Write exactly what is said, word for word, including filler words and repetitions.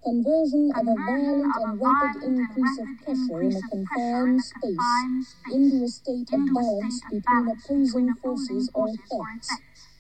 conversion of a violent and rapid increase of pressure in a confined space into a state of balance between opposing forces or effects,